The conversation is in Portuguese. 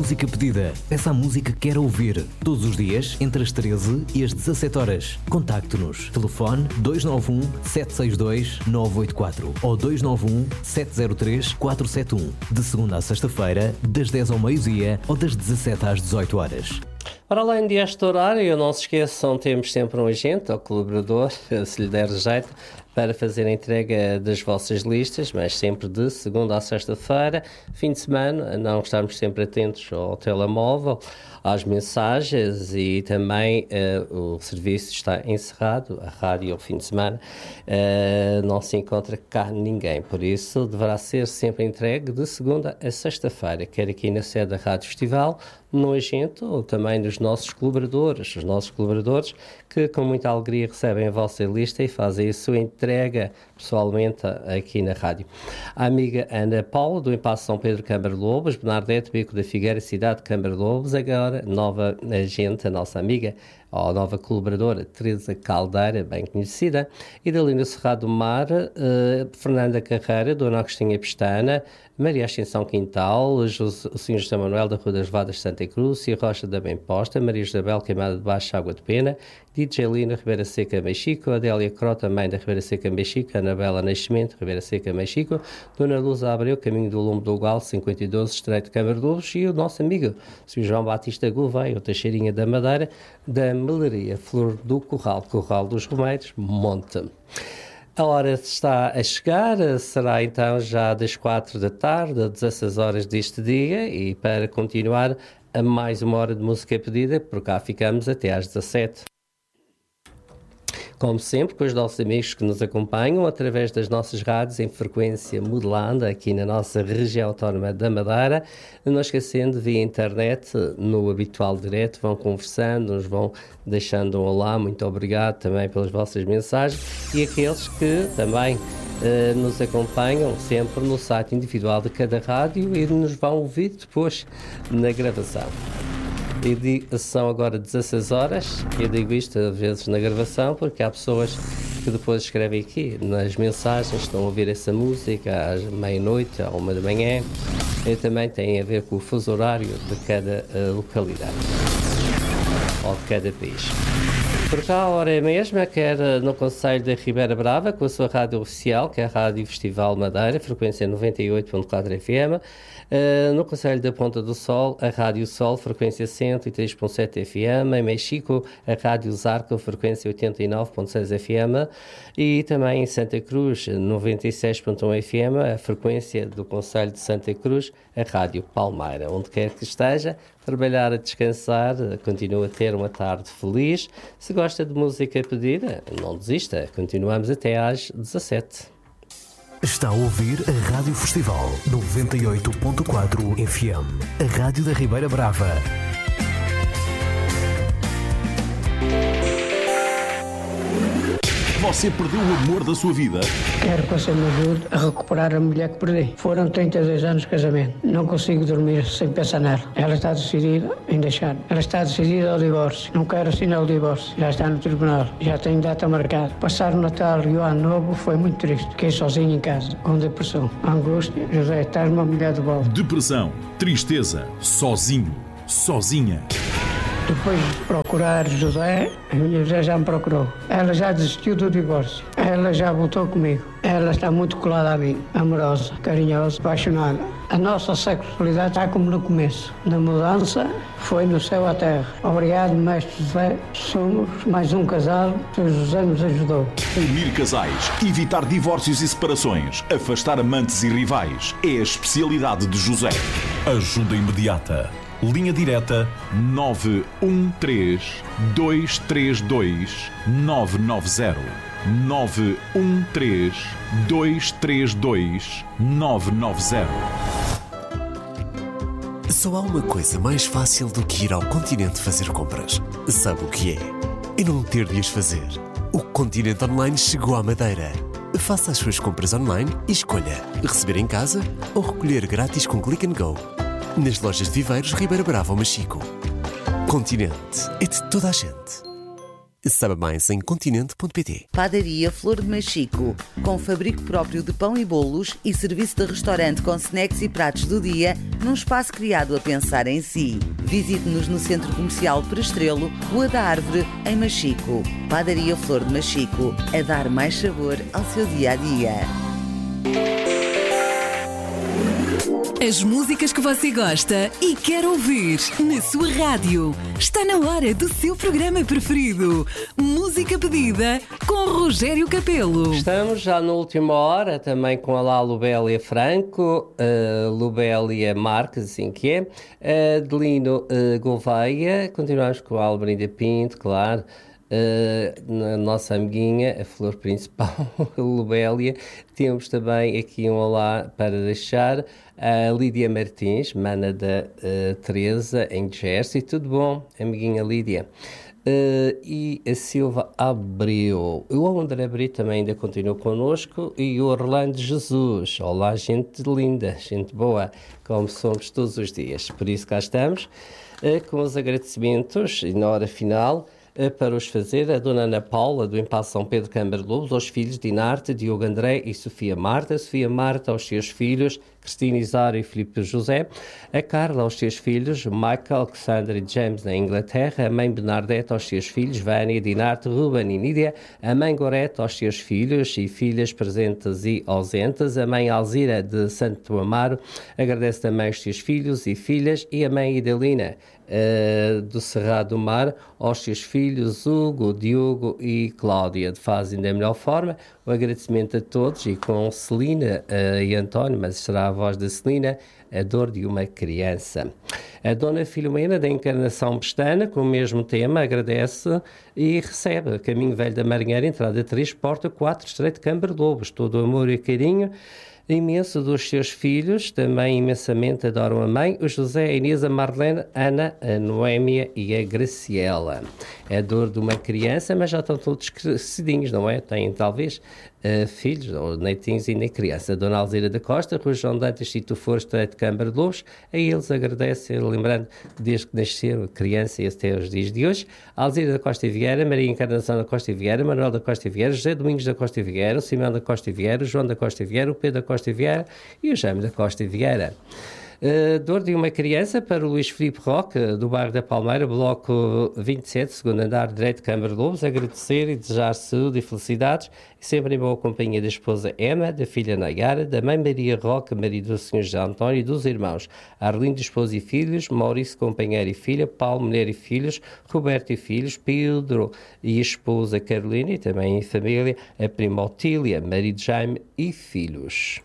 música pedida. Peça a música que quer ouvir. Todos os dias, entre as 13 e as 17 horas. Contacte-nos. Telefone 291 762 984 ou 291 703 471. De segunda a sexta-feira, das 10 ao meio-dia ou das 17 às 18 horas. Para além deste horário, não se esqueçam, temos sempre um agente ou colaborador, se lhe der jeito, para fazer a entrega das vossas listas, mas sempre de segunda a sexta-feira, fim de semana, não estarmos sempre atentos ao telemóvel, às mensagens e também o serviço está encerrado, a rádio ao fim de semana, não se encontra cá ninguém, por isso deverá ser sempre entregue de segunda a sexta-feira, quer aqui na sede da Rádio Festival, no agente ou também dos nossos colaboradores, os nossos colaboradores que com muita alegria recebem a vossa lista e fazem a sua entrega pessoalmente aqui na rádio. A amiga Ana Paula, do Impasse São Pedro Câmara Lobos, Bernardete Beco da Figueira, cidade de Câmara Lobos, agora nova agente, a nossa amiga, a nova colaboradora Teresa Caldeira, bem conhecida, e da Linda Cerrado do Mar, Fernanda Carreira, Dona Agostinha Pestana, Maria Ascensão Quintal, o Sr. José Manuel da Rua das Vadas de Santa Cruz, Cia Rocha da Bem-Posta, Maria Isabel Queimada de Baixo, Água de Pena, DJ Lina Ribeira Seca Mexico, Adélia Crota, mãe da Ribeira Seca Mexico, Anabela Nascimento, Ribeira Seca Mexico, Dona Luz Abreu, Caminho do Lombo do Gal, 52, Estreito de Câmara de Lobos, e o nosso amigo, Sr. João Batista Gouveia, o Teixeirinha da Madeira, da Melaria Flor do Corral, Corral dos Romeiros, Monte. A hora está a chegar, será então já das 4 da tarde, 16 horas deste dia, e para continuar a mais uma hora de música pedida, por cá ficamos até às 17. Como sempre, com os nossos amigos que nos acompanham através das nossas rádios em frequência modulada aqui na nossa região autónoma da Madeira, não esquecendo via internet, no habitual direto, vão conversando, nos vão deixando um olá, muito obrigado também pelas vossas mensagens, e aqueles que também nos acompanham sempre no site individual de cada rádio e nos vão ouvir depois na gravação. São agora 16 horas, eu digo isto às vezes na gravação, porque há pessoas que depois escrevem aqui nas mensagens, estão a ouvir essa música às meia-noite, à 1 da manhã, e também tem a ver com o fuso horário de cada localidade, ou de cada país. Por cá a hora é a mesma, quer no concelho da Ribeira Brava, com a sua rádio oficial, que é a Rádio Festival Madeira, frequência 98.4 FM, no concelho da Ponta do Sol, a Rádio Sol, frequência 103.7 FM, em Mexico, a Rádio Zarco, frequência 89.6 FM, e também em Santa Cruz, 96.1 FM, a frequência do concelho de Santa Cruz, a Rádio Palmeira. Onde quer que esteja, trabalhar a descansar, continua a ter uma tarde feliz. Se gosta de música pedida, não desista, continuamos até às 17. Está a ouvir a Rádio Festival 98.4 FM, a Rádio da Ribeira Brava. Você perdeu o amor da sua vida? Quero que você me ajude a recuperar a mulher que perdi. Foram 32 anos de casamento. Não consigo dormir sem pensar nela. Ela está decidida em deixar. Ela está decidida ao divórcio. Não quero assinar o divórcio. Já está no tribunal. Já tenho data marcada. Passar o Natal e o Ano Novo foi muito triste. Fiquei sozinho em casa, com depressão, angústia. José, estás uma mulher de volta. Depressão, tristeza, sozinho, sozinha. Depois de procurar José, a minha José já me procurou. Ela já desistiu do divórcio. Ela já voltou comigo. Ela está muito colada a mim, amorosa, carinhosa, apaixonada. A nossa sexualidade está como no começo. Na mudança, foi no céu à terra. Obrigado, mestre José. Somos mais um casal que o José nos ajudou. Unir casais, evitar divórcios e separações, afastar amantes e rivais. É a especialidade de José. Ajuda imediata. Linha direta 913 232 990. 913 232 990. Só há uma coisa mais fácil do que ir ao Continente fazer compras. Sabe o que é? E não ter de as fazer. O Continente Online chegou à Madeira. Faça as suas compras online e escolha receber em casa ou recolher grátis com Click and Go. Nas lojas de Viveiros, Ribeira Brava ou Mexico. Continente é de toda a gente. Saiba mais em continente.pt. Padaria Flor de Machico, com fabrico próprio de pão e bolos e serviço de restaurante com snacks e pratos do dia, num espaço criado a pensar em si. Visite-nos no Centro Comercial Perestrelo, Rua da Árvore, em Machico. Padaria Flor de Machico, a dar mais sabor ao seu dia-a-dia. As músicas que você gosta e quer ouvir na sua rádio. Está na hora do seu programa preferido. Música pedida com Rogério Capelo. Estamos já na última hora, também com a Lubélia Franco, Lubélia Marques, assim que é, Adelino Gouveia. Continuamos com a Alberina Pinto, claro. A nossa amiguinha, a flor principal, a Lubélia. Temos também aqui um olá para deixar a Lídia Martins, mana da Teresa, em Jersey. Tudo bom, amiguinha Lídia? E a Silva Abreu. O André Brito também ainda continua connosco. E o Orlando Jesus. Olá, gente linda, gente boa, como somos todos os dias. Por isso cá estamos com os agradecimentos e na hora final para os fazer a Dona Ana Paula, do Impasse São Pedro Câmara de Lobos, aos filhos Dinarte, Diogo André e Sofia Marta aos seus filhos Cristina Isara e Filipe José, a Carla aos seus filhos Michael, Alexandre e James na Inglaterra, a mãe Bernadette aos seus filhos Vânia, Dinarte, Ruben e Nídia, a mãe Gorete aos seus filhos e filhas presentes e ausentes, a mãe Alzira de Santo Amaro, agradece também aos seus filhos e filhas e a mãe Idelina do Cerrado do Mar, aos seus filhos Hugo, Diogo e Cláudia. Fazem da melhor forma o agradecimento a todos e com Celina e António, mas será a voz da Celina, a dor de uma criança. A Dona Filomena da Encarnação Pestana, com o mesmo tema, agradece e recebe Caminho Velho da Marinheira, entrada 3, porta 4, Estreito de Câmara de Lobos. Todo o amor e carinho imenso dos seus filhos, também imensamente adoram a mãe, o José, a Inês, a Marlene, a Ana, a Noémia e a Graciela. É a dor de uma criança, mas já estão todos crescidinhos, não é? Têm talvez filhos, ou netinhos e nem criança. A Dona Alzira da Costa, Rui João Dantas, se tu fores Estreito de Câmara de Lobos, a eles agradecem, lembrando desde que nasceram, criança e até os dias de hoje. A Alzira da Costa e Vieira, Maria Encarnação da Costa e Vieira, Manuel da Costa e Vieira, José Domingos da Costa e Vieira, o Simão da Costa e Vieira, o João da Costa e Vieira, o Pedro da Costa e Vieira e o Jaime da Costa e Vieira. Dor de uma criança para o Luís Filipe Roque, do bairro da Palmeira, bloco 27, segundo andar, direito de Câmara de Lobos, agradecer e desejar saúde e felicidades, e sempre em boa companhia da esposa Emma, da filha Nayara, da mãe Maria Roque, marido do Sr. José António, e dos irmãos Arlindo, esposa e filhos, Maurício, companheiro e filha, Paulo, mulher e filhos, Roberto e filhos, Pedro e esposa Carolina, e também em família, a prima Otília, marido Jaime e filhos.